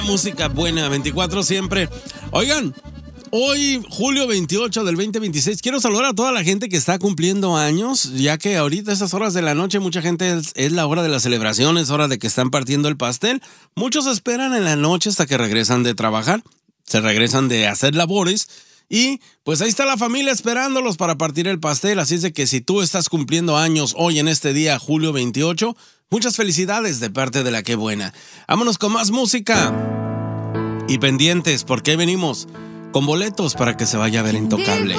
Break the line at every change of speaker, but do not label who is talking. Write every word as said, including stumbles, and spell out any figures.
Música buena, veinticuatro siempre. Oigan, hoy, julio veintiocho del veinte veintiséis, quiero saludar a toda la gente que está cumpliendo años, ya que ahorita a esas horas de la noche mucha gente es, es la hora de la celebración, es hora de que están partiendo el pastel. Muchos esperan en la noche hasta que regresan de trabajar, se regresan de hacer labores y pues ahí está la familia esperándolos para partir el pastel. Así es de que si tú estás cumpliendo años hoy en este día, julio veintiocho, muchas felicidades de parte de la que buena. Vámonos con más música. Y pendientes, porque venimos con boletos para que se vaya a ver Intocable.